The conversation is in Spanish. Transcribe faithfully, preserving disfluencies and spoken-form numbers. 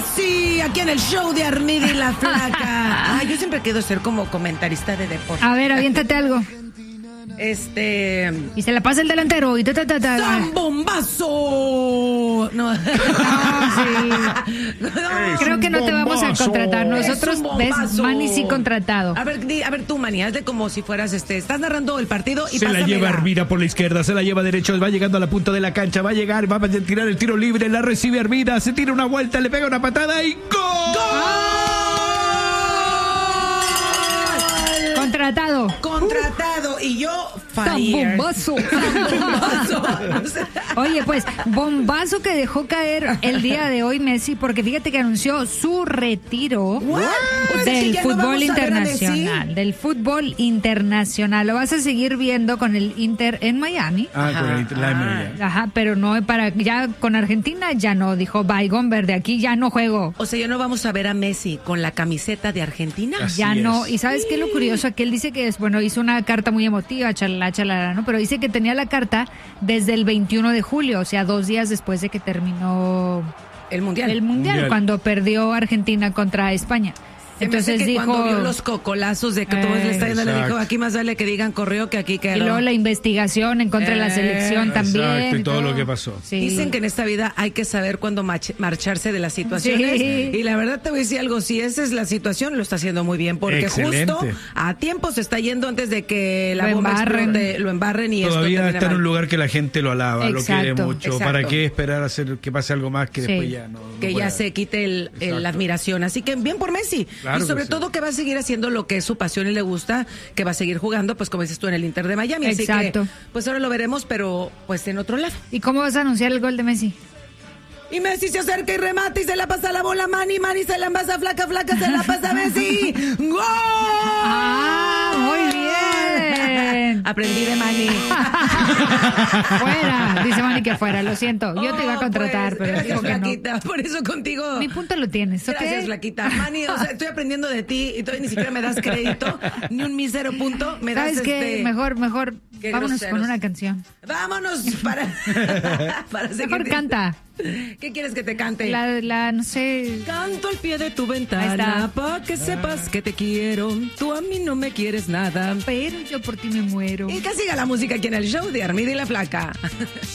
Messi, aquí en el show de Armida y la Flaca. Ay, yo siempre quiero ser como comentarista de deporte. A ver, aviéntate algo. Este... Y se la pasa el delantero y ta, ta, ta, ta. ¡San bombazo! No. No, sí. No. Creo que no te vamos a contratar. Nosotros, ves, Manny sí contratado. A ver, di, a ver tú, Manny, hazle como si fueras este. Estás narrando el partido y se la lleva pásamela. Armida por la izquierda, se la lleva derecho, va llegando a la punta de la cancha, va a llegar, va a tirar el tiro libre, la recibe Armida, se tira una vuelta, le pega una patada y ¡gol! ¡Gol! Contratado. Contratado. Y yo, Tan fire. bombazo. Bombazo. Oye, pues, bombazo que dejó caer el día de hoy Messi, porque fíjate que anunció su retiro What? O sea, que del ya no fútbol vamos a ver a Messi. internacional. Del fútbol internacional. Lo vas a seguir viendo con el Inter en Miami. Ah, con el Inter, la M L. Ajá, pero no para ya con Argentina ya no, dijo Baigón Verde, aquí ya no juego. O sea, ya no vamos a ver a Messi con la camiseta de Argentina. Así Ya es. no, y ¿sabes qué es lo curioso? Que él dice que es, bueno, hizo una carta muy emotiva, chalala, chalala, ¿no? Pero dice que tenía la carta desde el veintiuno de julio, o sea, dos días después de que terminó El mundial. el mundial, Mundial. cuando perdió Argentina contra España. Se me hace Entonces que dijo... cuando vio los cocolazos de que todos Eh, le está yendo, le dijo, exacto. aquí más vale que digan correo que aquí Y quedó. luego la investigación en contra de la Eh, selección también. Exacto, y todo lo que pasó. Sí. Dicen que en esta vida hay que saber cuándo mach- marcharse de las situaciones. Sí. Y la verdad te voy a decir algo, si esa es la situación, lo está haciendo muy bien, porque Excelente. justo a tiempo se está yendo antes de que la Lo bomba embarren. explote, lo embarren y Todavía esto está termine en un mal. lugar que la gente lo alaba, lo quiere Exacto, mucho. exacto. ¿Para qué esperar a hacer que pase algo más que Sí. después ya no? no Que pueda? ya se quite el, el- Exacto. la admiración. Así que bien por Messi. Claro y que sobre sí. todo que va a seguir haciendo lo que es su pasión y le gusta, que va a seguir jugando, pues como dices tú, en el Inter de Miami. Exacto. Así que, pues ahora lo veremos, pero pues en otro lado. ¿Y cómo vas a anunciar el gol de Messi? Y Messi se acerca y remata y se la pasa la bola a Manny, Manny se la pasa Flaca, Flaca se la pasa a Messi. ¡Gol! ¡Ah, muy bien! Aprendí de Manny. Fuera, dice Manny que fuera, lo siento. Yo te iba a Oh, contratar, pues, pero gracias, dijo que no. Flaquita, por eso contigo. Mi punto lo tienes, ¿ok? Gracias, Flaquita. Manny, o sea, estoy aprendiendo de ti y todavía ni siquiera me das crédito, ni un mísero punto. Me das ¿Sabes qué? este... Mejor, mejor, Qué vámonos groseros. con una canción. Vámonos para, para seguir. Mejor canta. ¿Qué quieres que te cante? La, la, no sé... Canto al pie de tu Ahí ventana está. para que sepas que te quiero. Tú a mí no me quieres nada. Pero yo por ti me muero. Y que siga la música aquí en el show de Armida y la Flaca.